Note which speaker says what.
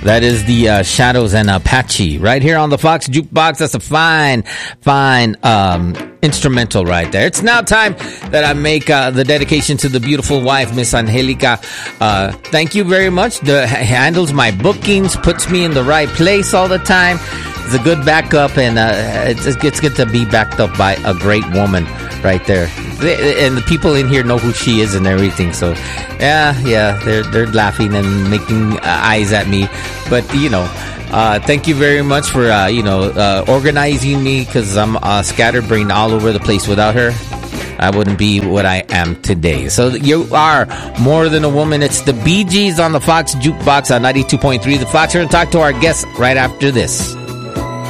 Speaker 1: That is the Shadows and Apache right here on the Fox Jukebox. That's a fine instrumental right there. It's now time that I make the dedication to the beautiful wife, Miss Angelica. Thank you very much. Handles my bookings, puts me in the right place all the time. It's a good backup, and it's good to be backed up by a great woman right there. And the people in here know who she is and everything. So, yeah, they're laughing and making eyes at me. But thank you very much for organizing me, because I'm scatterbrained all over the place. Without her, I wouldn't be what I am today. So you are more than a woman. It's the Bee Gees on the Fox Jukebox on 92.3 The Fox. We're going to talk to our guests right after this.